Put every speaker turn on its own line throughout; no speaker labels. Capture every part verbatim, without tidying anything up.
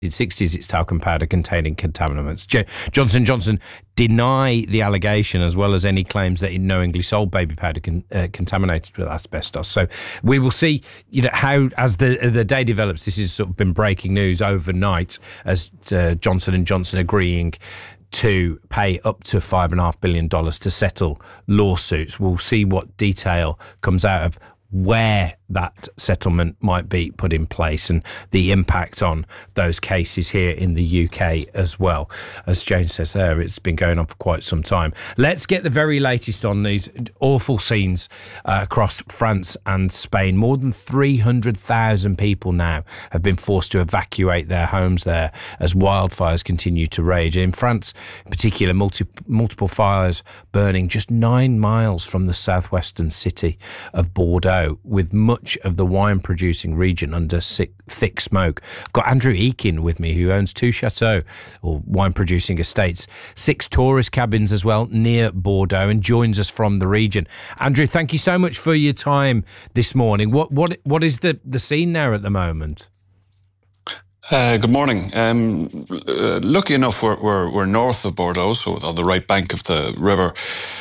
sixties, it's talcum powder containing contaminants. J- Johnson and Johnson deny the allegation, as well as any claims that it knowingly sold baby powder con- uh, contaminated with asbestos. So we will see, you know, how as the the day develops. This has sort of been breaking news overnight, as uh, Johnson and Johnson agreeing to pay up to five and a half billion dollars to settle lawsuits. We'll see what detail comes out of where that settlement might be put in place and the impact on those cases here in the U K as well. As Jane says there, it's been going on for quite some time. Let's get the very latest on these awful scenes uh, across France and Spain. More than three hundred thousand people now have been forced to evacuate their homes there as wildfires continue to rage. In France, in particular, multi- multiple fires burning just nine miles from the southwestern city of Bordeaux, with much of the wine-producing region under sick, thick smoke. I've got Andrew Eakin with me, who owns two chateaux, or wine-producing estates, six tourist cabins as well, near Bordeaux, and joins us from the region. Andrew, thank you so much for your time this morning. What what what is the, the scene now at the moment?
Uh, good morning. Um, uh, lucky enough, we're, we're we're north of Bordeaux, so on the right bank of the river.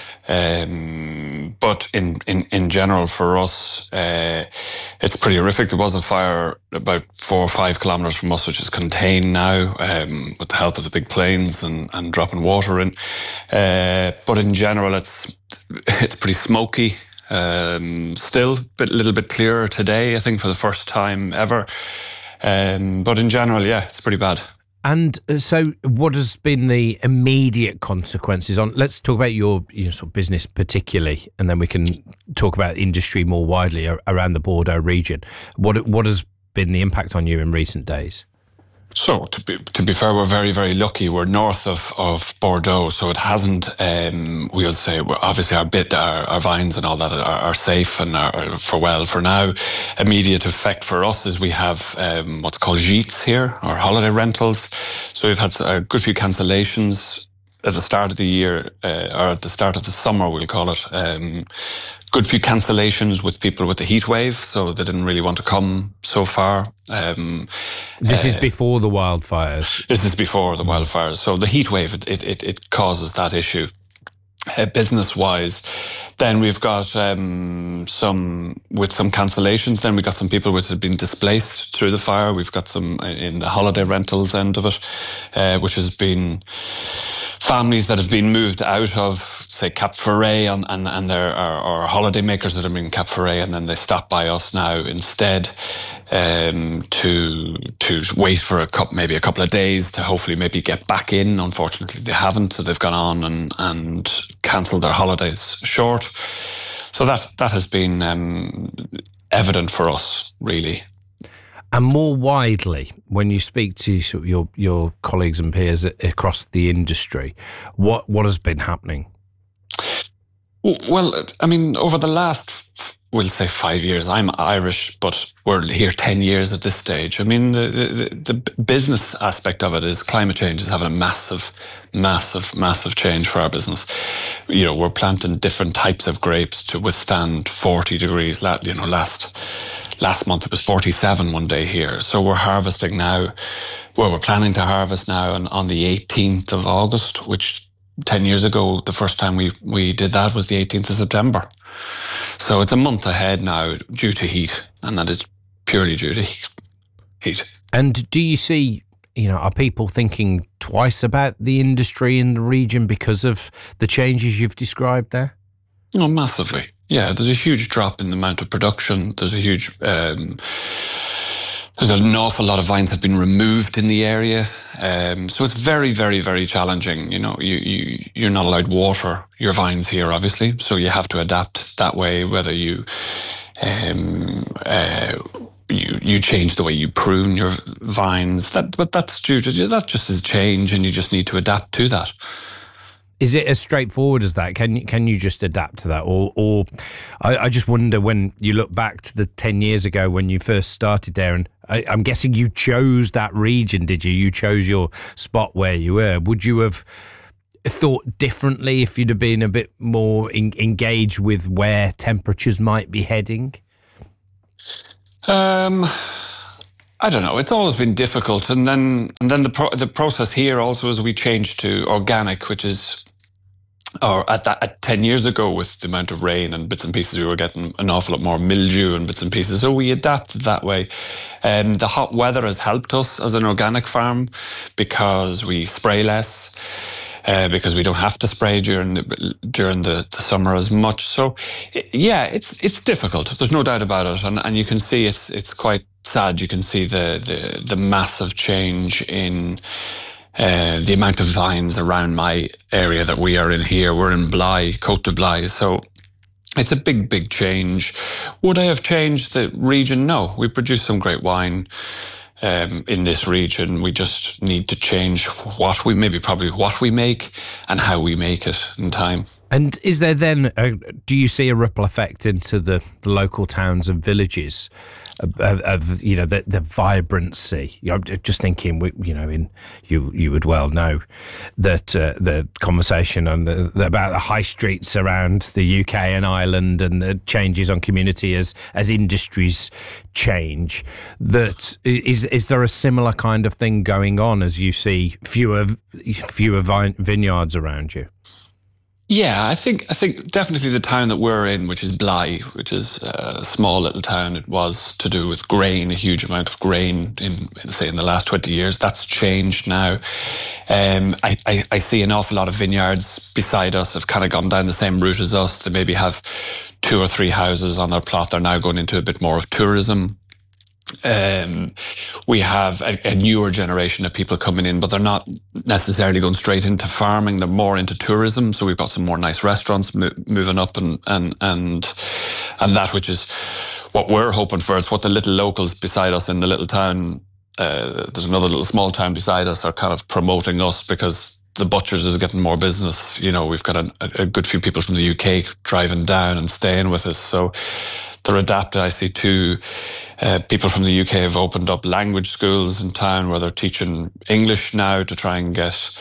Um, but in, in, in general, for us, uh, it's pretty horrific. There was a fire about four or five kilometres from us, which is contained now, um, with the help of the big planes and, and dropping water in. Uh, but in general, it's it's pretty smoky. Um, still a bit, little bit clearer today, I think, for the first time ever. Um, but in general, yeah, it's pretty bad.
And so what has been the immediate consequences on, let's talk about your, your sort of business particularly, and then we can talk about industry more widely around the Bordeaux region. What what has been the impact on you in recent days?
So to be to be fair, we're very very lucky. We're north of, of Bordeaux, so it hasn't. Um, we'll say well, obviously our bit, our, our vines and all that are, are safe and are for well for now. Immediate effect for us is we have um, what's called gîtes here, or holiday rentals. So we've had a good few cancellations at the start of the year, uh, or at the start of the summer, we'll call it. Um, good few cancellations with people with the heat wave, so they didn't really want to come so far. Um,
this uh, is before the wildfires.
This is before the wildfires. So the heat wave, it it, it causes that issue, uh, business-wise. Then we've got um, some, with some cancellations, then we've got some people which have been displaced through the fire. We've got some in the holiday rentals end of it, uh, which has been families that have been moved out of, say, Cap Ferret, and, and, and there are, are holiday makers that have been in Cap Ferret, and then they stop by us now instead um, to to wait for a couple, maybe a couple of days to hopefully maybe get back in. Unfortunately, they haven't, so they've gone on and, and cancelled their holidays short. So that, that has been um, evident for us, really.
And more widely, when you speak to sort of your your colleagues and peers across the industry, what what has been happening?
Well, I mean, over the last, we'll say five years, I'm Irish, but we're here ten years at this stage. I mean, the, the, the business aspect of it is climate change is having a massive, massive, massive change for our business. You know, we're planting different types of grapes to withstand forty degrees. You know, last last month it was forty-seven one day here. So we're harvesting now, well, we're planning to harvest now on, on the eighteenth of August, which ten years ago, the first time we, we did that was the eighteenth of September. So it's a month ahead now due to heat, and that is purely due to heat.
And do you see, you know, are people thinking twice about the industry in the region because of the changes you've described there?
Oh, massively. Yeah, there's a huge drop in the amount of production. There's a huge... Um, There's an awful lot of vines have been removed in the area, um, so it's very, very, very challenging. You know, you you you're not allowed water your vines here, obviously, so you have to adapt that way. Whether you um, uh, you you change the way you prune your vines, that but that's due to that just is change, and you just need to adapt to that.
Is it as straightforward as that? Can you, can you just adapt to that? Or, or I, I just wonder, when you look back to the ten years ago when you first started there, and I, I'm guessing you chose that region, did you? You chose your spot where you were. Would you have thought differently if you'd have been a bit more in, engaged with where temperatures might be heading?
Um... I don't know. It's always been difficult, and then and then the pro- the process here also is we changed to organic, which is, or at that at ten years ago, with the amount of rain and bits and pieces, we were getting an awful lot more mildew and bits and pieces. So we adapted that way. Um, the hot weather has helped us as an organic farm because we spray less. Uh, because we don't have to spray during the during the, the summer as much. So, it, yeah, it's it's difficult. There's no doubt about it, and and you can see it's it's quite sad. You can see the the, the massive change in uh, the amount of vines around my area that we are in here. We're in Bly, Côte de Bly, so it's a big, big change. Would I have changed the region? No, we produce some great wine. Um, in this region, we just need to change what we, maybe probably what we make and how we make it in time.
And is there then, a, do you see a ripple effect into the, the local towns and villages of, of you know, the, the vibrancy? You know, I'm just thinking, you know, in you you would well know that uh, the conversation on the, about the high streets around the U K and Ireland and the changes on community as as industries change. That is is there a similar kind of thing going on as you see fewer fewer vine, vineyards around you?
Yeah, I think I think definitely the town that we're in, which is Bly, which is a small little town. It was to do with grain, a huge amount of grain in, say, in the last twenty years. That's changed now. Um, I, I, I see an awful lot of vineyards beside us have kind of gone down the same route as us. They maybe have two or three houses on their plot. They're now going into a bit more of tourism. Um, we have a, a newer generation of people coming in, but they're not necessarily going straight into farming. They're more into tourism. So we've got some more nice restaurants mo- moving up, and and and and that, which is what we're hoping for. It's what the little locals beside us in the little town. Uh, there's another little small town beside us are kind of promoting us because the butchers is getting more business. You know, we've got a, a good few people from the U K driving down and staying with us. So they're adapted. I see two uh, people from the U K have opened up language schools in town where they're teaching English now to try and get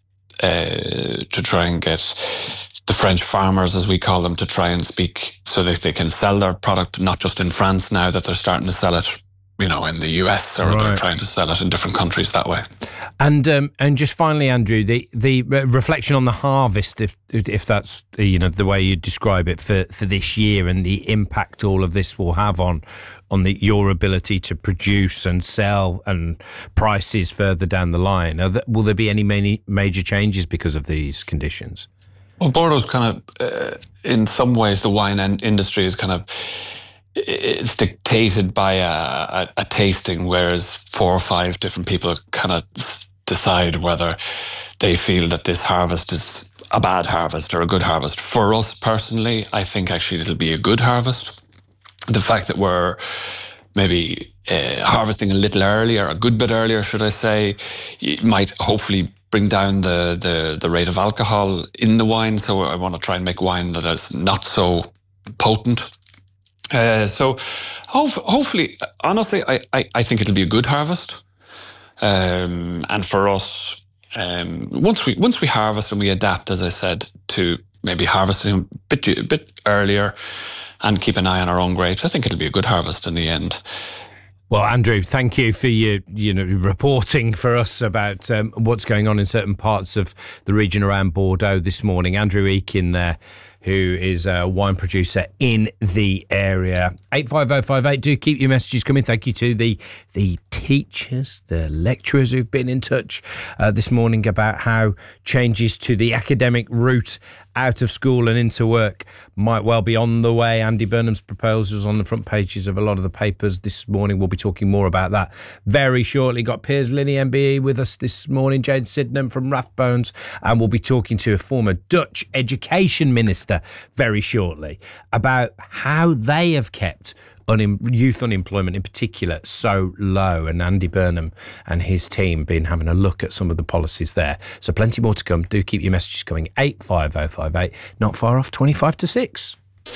uh, to try and get the French farmers, as we call them, to try and speak so that they can sell their product not just in France now, that they're starting to sell it, you know, in the U S, or right. They're trying to sell it in different countries that way.
And um, and just finally, Andrew, the the reflection on the harvest, if if that's, you know, the way you describe it for, for this year, and the impact all of this will have on on the your ability to produce and sell and prices further down the line. Are there, will there be any many major changes because of these conditions?
Well, Bordeaux's kind of, uh, in some ways, the wine industry is kind of, it's dictated by a, a, a tasting, whereas four or five different people kind of decide whether they feel that this harvest is a bad harvest or a good harvest. For us personally, I think actually it'll be a good harvest. The fact that we're maybe uh, harvesting a little earlier, a good bit earlier, should I say, it might hopefully bring down the, the, the rate of alcohol in the wine. So I want to try and make wine that is not so potent. Uh, so ho- hopefully, honestly, I, I, I think it'll be a good harvest. Um, and for us, um, once we once we harvest and we adapt, as I said, to maybe harvesting a bit, a bit earlier and keep an eye on our own grapes, I think it'll be a good harvest in the end.
Well, Andrew, thank you for your, you know, reporting for us about um, what's going on in certain parts of the region around Bordeaux this morning. Andrew Eakin there, who is a wine producer in the area. eight five oh five eight, do keep your messages coming. Thank you to the the teachers, the lecturers who've been in touch uh, this morning about how changes to the academic route out of school and into work might well be on the way. Andy Burnham's proposals on the front pages of a lot of the papers this morning. We'll be talking more about that very shortly. Got Piers Linney, M B E, with us this morning, Jane Sydenham from Rathbones, and we'll be talking to a former Dutch education minister very shortly about how they have kept un- youth unemployment in particular so low, and Andy Burnham and his team been having a look at some of the policies there. So plenty more to come. Do keep your messages coming. eight five oh five eight, not far off twenty-five to six.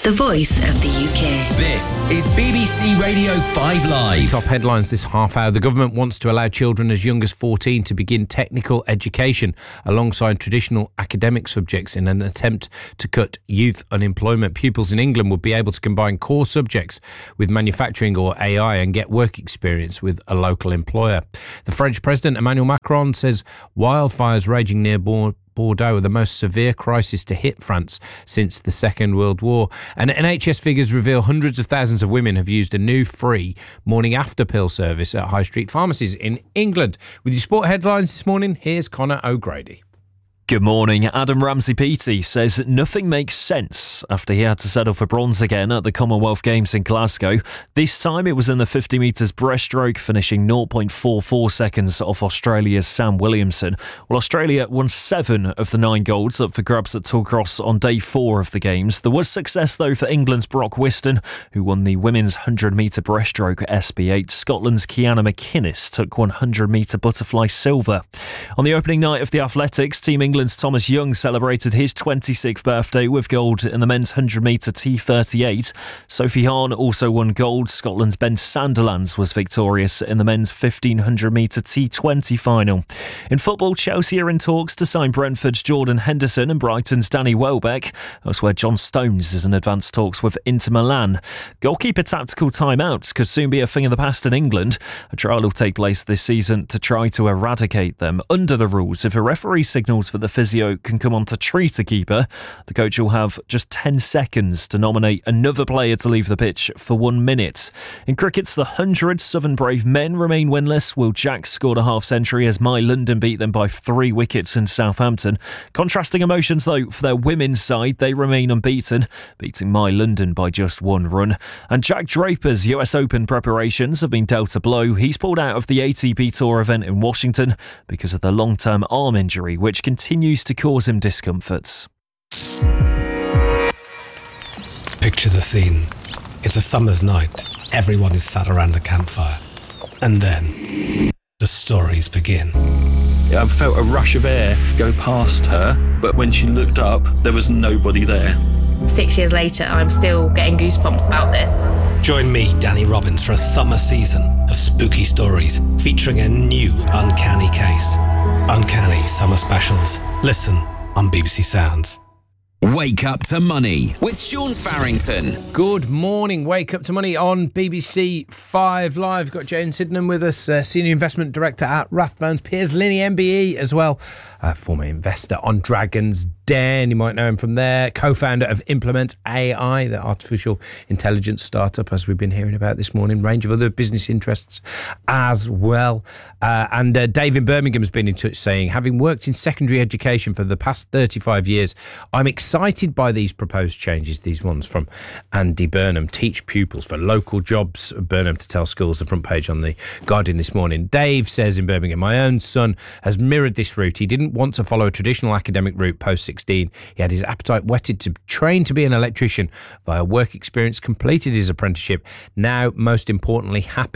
the voice of the U K.
This is B B C Radio five Live.
Top headlines this half hour. The government wants to allow children as young as fourteen to begin technical education alongside traditional academic subjects in an attempt to cut youth unemployment. Pupils in England would be able to combine core subjects with manufacturing or A I and get work experience with a local employer. The French President Emmanuel Macron says wildfires raging near Bordeaux Bordeaux are the most severe crisis to hit France since the Second World War. And N H S figures reveal hundreds of thousands of women have used a new free morning after pill service at high street pharmacies in England. With your sport headlines this morning, here's Conor O'Grady.
Good morning. Adam Ramsey-Peaty says nothing makes sense after he had to settle for bronze again at the Commonwealth Games in Glasgow. This time it was in the fifty metres breaststroke, finishing zero point four four seconds off Australia's Sam Williamson. Well, Australia won seven of the nine golds up for grabs at Tollcross on day four of the Games. There was success, though, for England's Brock Whiston, who won the women's one hundred metre breaststroke S B eight. Scotland's Kiana McInnes took one hundred metre butterfly silver. On the opening night of the Athletics, Team England Thomas Young celebrated his twenty-sixth birthday with gold in the men's one hundred metre T thirty-eight. Sophie Hahn also won gold. Scotland's Ben Sanderlands was victorious in the men's fifteen hundred metre T twenty final. In football, Chelsea are in talks to sign Brentford's Jordan Henderson and Brighton's Danny Welbeck. Elsewhere, John Stones is in advanced talks with Inter Milan. Goalkeeper tactical timeouts could soon be a thing of the past in England. A trial will take place this season to try to eradicate them. Under the rules, if a referee signals for the physio can come on to treat a keeper, the coach will have just ten seconds to nominate another player to leave the pitch for one minute. In cricket's the hundred, Southern Brave men remain winless. Will Jacks scored a half century as My London beat them by three wickets in Southampton. Contrasting emotions, though, for their women's side, they remain unbeaten, beating My London by just one run. And Jack Draper's U S Open preparations have been dealt a blow. He's pulled out of the A T P Tour event in Washington because of the long-term arm injury, which continues to cause him discomforts.
Picture the scene. It's a summer's night. Everyone is sat around a campfire. And then the stories begin.
I felt a rush of air go past her, but when she looked up, there was nobody there.
Six years later, I'm still getting goosebumps about this.
Join me, Danny Robbins, for a summer season of spooky stories featuring a new uncanny case. Uncanny Summer Specials. Listen on B B C Sounds.
Wake Up to Money with Sean Farrington.
Good morning. Wake Up to Money on B B C five Live. Got Jane Sydenham with us, uh, Senior Investment Director at Rathbones. Piers Linney, M B E as well, uh, former investor on Dragon's Den. You might know him from there. Co-founder of Implement A I, the artificial intelligence startup, as we've been hearing about this morning. Range of other business interests as well. Uh, and uh, Dave in Birmingham has been in touch saying, having worked in secondary education for the past thirty-five years, I'm excited Excited by these proposed changes, these ones from Andy Burnham. Teach pupils for local jobs. Burnham to tell schools, the front page on the Guardian this morning. Dave says in Birmingham, my own son has mirrored this route. He didn't want to follow a traditional academic route post sixteen. He had his appetite whetted to train to be an electrician via work experience, completed his apprenticeship. Now, most importantly, happy